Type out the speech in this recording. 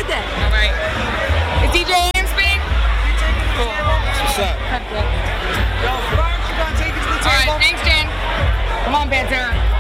with that. All right. Is DJ Ian speaking? Cool. What's up? All right, thanks, Jen. Come on, Pantera.